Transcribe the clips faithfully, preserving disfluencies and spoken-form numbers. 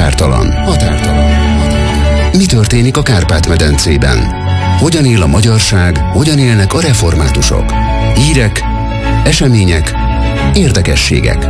Határtalan. Határtalan. Mi történik a Kárpát-medencében? Hogyan él a magyarság, hogyan élnek a reformátusok? Hírek, események, érdekességek.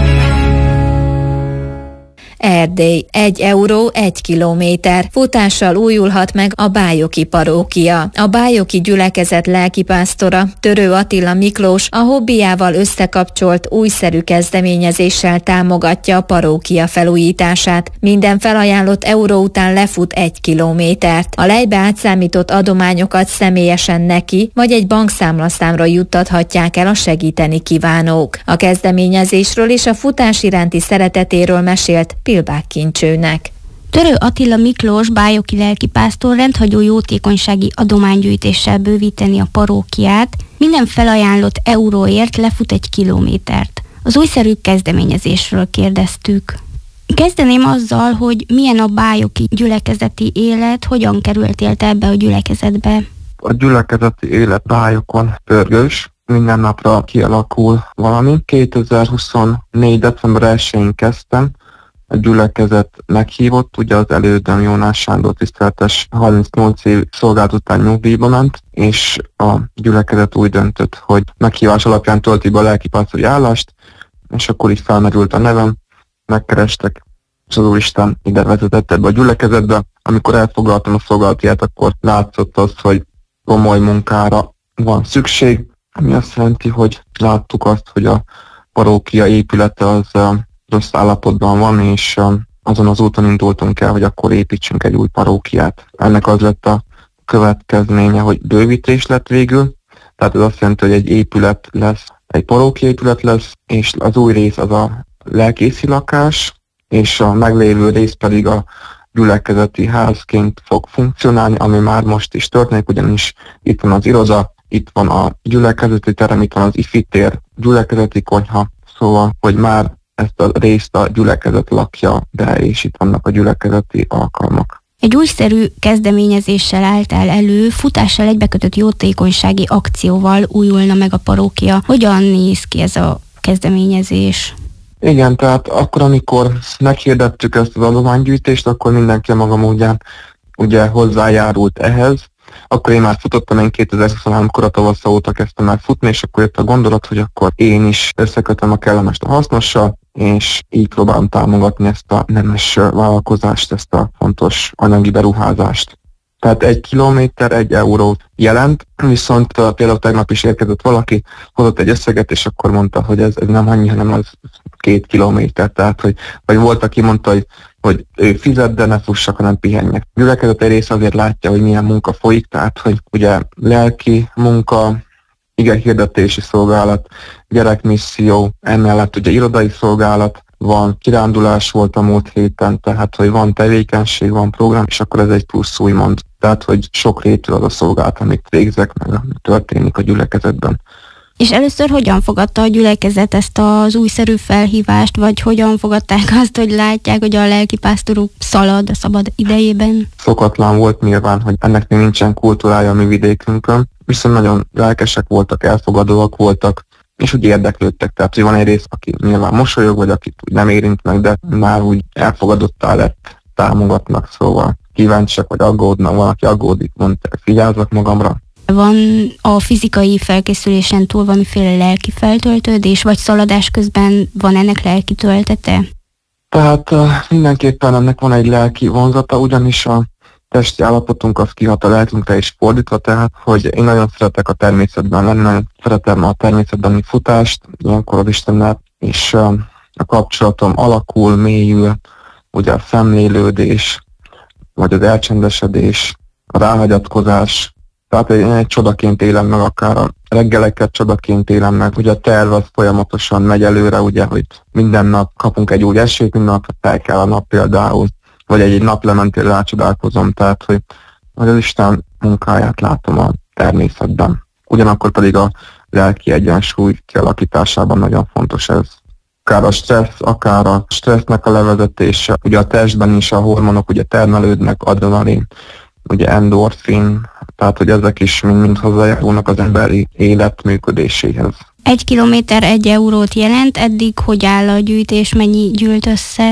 Erdély. Egy euró, egy kilométer. Futással újulhat meg a bályoki parókia. A bályoki gyülekezet lelkipásztora, Törő Attila Miklós a hobbiával összekapcsolt újszerű kezdeményezéssel támogatja a parókia felújítását. Minden felajánlott euró után lefut egy kilométert. A lejbe átszámított adományokat személyesen neki, vagy egy bankszámlaszámra juttathatják el a segíteni kívánók. A kezdeményezésről és a futás iránti szeretetéről mesélt Pilbák Kincsőnek. Törő Attila Miklós bályoki lelkipásztor rendhagyó jótékonysági adománygyűjtéssel bővíteni a parókiát, minden felajánlott euróért lefut egy kilométert. Az újszerű kezdeményezésről kérdeztük. Kezdeném azzal, hogy milyen a bályoki gyülekezeti élet, hogyan kerültél te ebbe a gyülekezetbe? A gyülekezeti élet bályokon pörgős, minden napra kialakul valami. kétezer-huszonnégy. december elsején kezdtem, a gyülekezet meghívott, ugye az elődöm Jónás Sándor tiszteletes harmincnyolc év szolgálat után nyugdíjba ment, és a gyülekezet úgy döntött, hogy meghívás alapján tölti be a lelkipásztori állást, és akkor így felmerült a nevem, megkerestek, és az Úristen ide vezetett ebbe a gyülekezetbe. Amikor elfoglaltam a szolgálatját, akkor látszott az, hogy komoly munkára van szükség, ami azt jelenti, hogy láttuk azt, hogy a parókia épülete az rossz állapotban van, és azon az úton indultunk el, hogy akkor építsünk egy új parókiát. Ennek az lett a következménye, hogy bővítés lett végül, tehát ez azt jelenti, hogy egy épület lesz, egy parókia épület lesz, és az új rész az a lelkészi lakás, és a meglévő rész pedig a gyülekezeti házként fog funkcionálni, ami már most is történik, ugyanis itt van az iroda, itt van a gyülekezeti terem, itt van az ifitér, gyülekezeti konyha, szóval, hogy már ezt a részt a gyülekezet lakja be, és itt vannak a gyülekezeti alkalmak. Egy újszerű kezdeményezéssel álltál elő, futással egybekötött jótékonysági akcióval újulna meg a parókia. Hogyan néz ki ez a kezdeményezés? Igen, tehát akkor, amikor meghirdettük ezt az adománygyűjtést, akkor mindenki a maga módján ugye hozzájárult ehhez. Akkor én már futottam, én kétezer-huszonhárom-kor a tavasz óta kezdtem el futni, és akkor jött a gondolat, hogy akkor én is összekötöm a kellemest a hasznossal, és így próbálom támogatni ezt a nemes vállalkozást, ezt a fontos anyagi beruházást. Tehát egy kilométer egy eurót jelent, viszont például tegnap is érkezett valaki, hozott egy összeget, és akkor mondta, hogy ez, ez nem annyi, hanem az két kilométer. Tehát, hogy, vagy volt, aki mondta, hogy, hogy ő fizet, de ne fussak, hanem pihenjek. A gyülekezet egy része azért látja, hogy milyen munka folyik, tehát, hogy ugye lelki munka, igehirdetési szolgálat, gyerekmisszió, emellett ugye irodai szolgálat, van kirándulás volt a múlt héten, tehát hogy van tevékenység, van program, és akkor ez egy plusz úgymond. Tehát, hogy sok rétű az a szolgálat, amit végzek, meg ami történik a gyülekezetben. És először hogyan fogadta a gyülekezet ezt az újszerű felhívást, vagy hogyan fogadták azt, hogy látják, hogy a lelkipásztoruk szalad a szabad idejében? Szokatlan volt nyilván, hogy ennek még nincsen kultúrája a mi vidékünkön, viszont nagyon lelkesek voltak, elfogadóak voltak, és úgy érdeklődtek, tehát hogy van egy rész, aki nyilván mosolyog, vagy akit úgy nem érint meg, de már úgy elfogadottá lett, támogatnak, szóval kíváncsiak, vagy aggódnak, van, aki aggódik, mondta, figyelzek magamra. Van a fizikai felkészülésen túl valamiféle lelki feltöltődés, vagy szaladás közben van ennek lelki töltete? Tehát uh, mindenképpen ennek van egy lelki vonzata, ugyanis a testi állapotunk az kihat a lelkünkre is fordítva, tehát hogy én nagyon szeretek a természetben lenni, nagyon szeretem a természetbeni futást, ilyenkor az Istennel, és uh, a kapcsolatom alakul, mélyül, ugye a szemlélődés, vagy az elcsendesedés, a ráhagyatkozás. Tehát én egy csodaként élem meg, akár a reggeleket csodaként élem meg, hogy a terv az folyamatosan megy előre, ugye, hogy minden nap kapunk egy új esélyt, minden nap fel kell a nap például, vagy egy, egy naplementére rácsodálkozom, tehát hogy az Isten munkáját látom a természetben. Ugyanakkor pedig a lelki egyensúly kialakításában nagyon fontos ez. Akár a stressz, akár a stressznek a levezetése, ugye a testben is a hormonok ugye termelődnek, adrenalin, ugye endorfin, tehát hogy ezek is mind-mind hozzájárulnak az emberi élet működéséhez. Egy kilométer egy eurót jelent, eddig hogy áll a gyűjtés, mennyi gyűlt össze?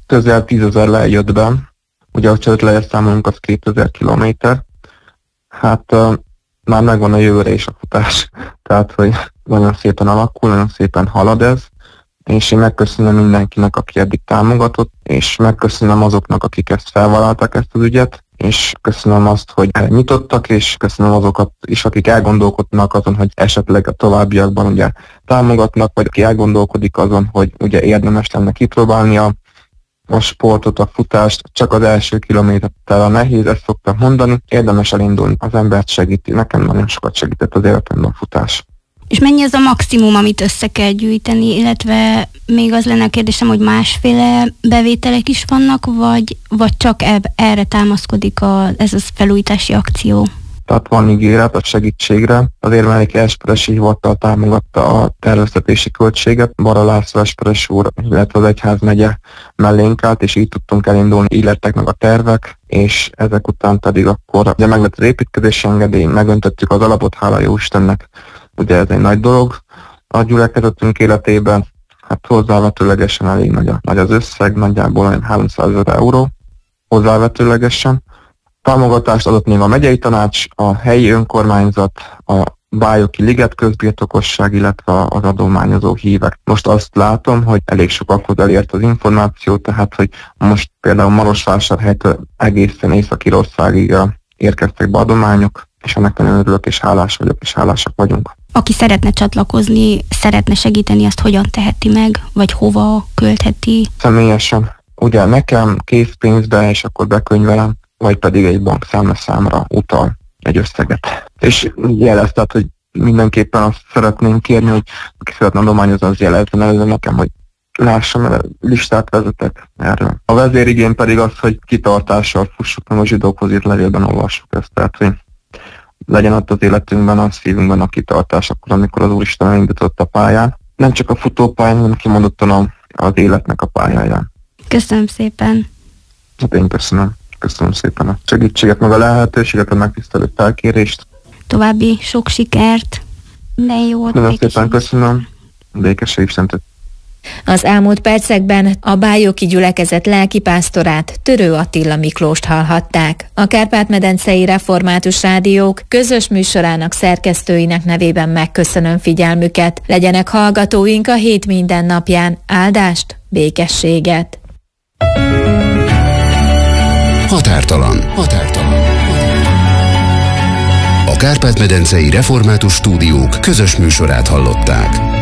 közel tízezer lej jött be. Ugye, ha öt lejes számolunk, az kétezer kilométer. Hát uh, már megvan a jövőre is a futás. Tehát, hogy nagyon szépen alakul, nagyon szépen halad ez. És én megköszönöm mindenkinek, aki eddig támogatott, és megköszönöm azoknak, akik ezt felvállalták, ezt az ügyet, és köszönöm azt, hogy nyitottak, és köszönöm azokat is, akik elgondolkodnak azon, hogy esetleg a továbbiakban ugye támogatnak, vagy aki elgondolkodik azon, hogy ugye érdemes lenne kipróbálni a, a sportot, a futást, csak az első kilométertel a nehéz, ezt szoktam mondani, érdemes elindulni, az embert segíti, nekem nagyon sokat segített az életemben a futás. És mennyi az a maximum, amit össze kell gyűjteni, illetve még az lenne a kérdésem, hogy másféle bevételek is vannak, vagy, vagy csak eb, erre támaszkodik a, ez a felújítási akció? Tehát van ígéret a segítségre. Az Érmelléki Esperesi Hivatal támogatta a terveztetési költséget. Bara László esperes úr, illetve az egyházmegye mellénk állt, és így tudtunk elindulni, így lettek meg a tervek, és ezek után pedig akkor ugye meg lett az építkezési engedély, megöntöttük az alapot, hála jó Istennek. Ugye ez egy nagy dolog a gyülekezetünk életében, hát hozzávetőlegesen elég nagy, a, nagy az összeg, nagyjából olyan háromszázezer euró hozzávetőlegesen. Támogatást adott még a megyei tanács, a helyi önkormányzat, a Bályoki Liget közbirtokosság, illetve az adományozó hívek. Most azt látom, hogy elég sokakhoz elért az információ, tehát hogy most például Marosvásárhelytől egészen Észak-Írországig érkeztek be adományok, és ennek nagyon örülök, és hálás vagyok, és hálásak vagyunk. Aki szeretne csatlakozni, szeretne segíteni, azt hogyan teheti meg, vagy hova költheti? Személyesen. Ugye nekem készpénzbe, és akkor bekönyvelem, vagy pedig egy bankszámlaszámra utal egy összeget. És jeleztet, hogy mindenképpen azt szeretném kérni, hogy aki szeretne adományozni, az jelezzen előre nekem, hogy lássam, el, listát vezetek erről. A vezérigény pedig az, hogy kitartással fussuk, meg a zsidókhoz írt levélben olvassuk ezt, tehát hogy legyen ott az életünkben, a szívünkben a kitartás, akkor, amikor az Úristen elindított a pályán. Nem csak a futópályán, hanem kimondottan a, az életnek a pályáján. Köszönöm szépen. Hát én köszönöm. Köszönöm szépen a segítséget, meg a lehetőséget, a megtisztelő felkérést. További sok sikert. Minden jót. Nagyon szépen köszönöm. Békesség Istentet. Az elmúlt percekben a bályoki gyülekezet lelkipásztorát, Törő Attila Miklóst hallhatták. A Kárpát-medencei Református Rádiók közös műsorának szerkesztőinek nevében megköszönöm figyelmüket. Legyenek hallgatóink a hét minden napján. Áldást, békességet! Határtalan. Határtalan. A Kárpát-medencei Református Stúdiók közös műsorát hallották.